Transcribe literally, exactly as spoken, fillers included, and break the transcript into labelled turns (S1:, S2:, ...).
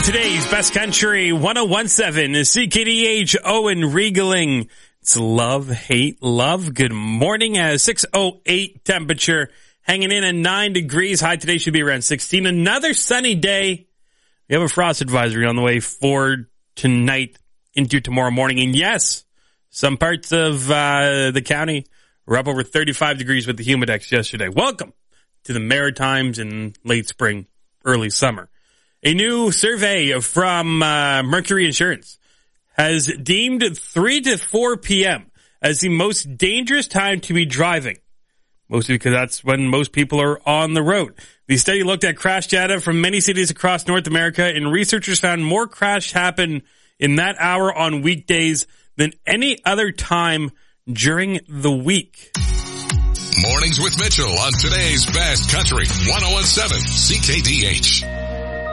S1: Today's Best Country one oh one point seven is C K D H. Owen Regaling. It's love, hate, love. Good morning. At six oh eight temperature, hanging in at nine degrees. High today should be around sixteen. Another sunny day. We have a frost advisory on the way for tonight into tomorrow morning. And yes, some parts of uh, the county were up over thirty-five degrees with the Humidex yesterday. Welcome to the Maritimes in late spring, early summer. A new survey from uh, Mercury Insurance has deemed three to four p.m. as the most dangerous time to be driving, mostly because that's when most people are on the road. The study looked at crash data from many cities across North America, and researchers found more crashes happen in that hour on weekdays than any other time during the week.
S2: Mornings with Mitchell on today's Best Country one oh one point seven C K D H.